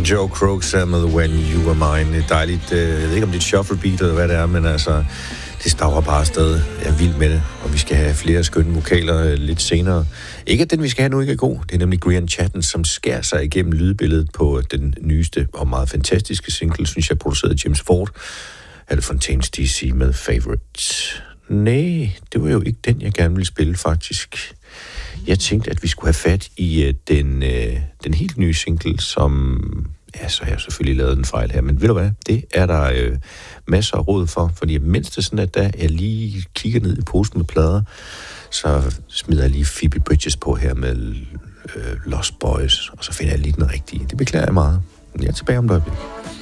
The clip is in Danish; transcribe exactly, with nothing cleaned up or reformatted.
Joe Croak sammen med When You Were Mine. Et dejligt, øh, jeg ved ikke om det er et shuffle beat eller hvad det er, men altså, det stavrer bare afsted. Jeg er vild med det, og vi skal have flere skønne vokaler øh, lidt senere. Ikke at den, vi skal have nu, ikke er god. Det er nemlig Grian Chatten, som skærer sig igennem lydbilledet på den nyeste og meget fantastiske single, synes jeg, produceret James Ford. Eller Fontaines D C med Favorite. Nej, det var jo ikke den, jeg gerne ville spille, faktisk. Jeg tænkte, at vi skulle have fat i uh, den, uh, den helt nye single, som... Ja, så har jeg selvfølgelig lavet en fejl her, men ved du hvad? Det er der uh, masser af råd for, fordi mens det sådan, at der jeg lige kigger ned i posten med plader, så smider jeg lige Phoebe Bridgers på her med uh, Lost Boys, og så finder jeg lige den rigtige. Det beklager jeg meget. Jeg er tilbage om et øjeblik.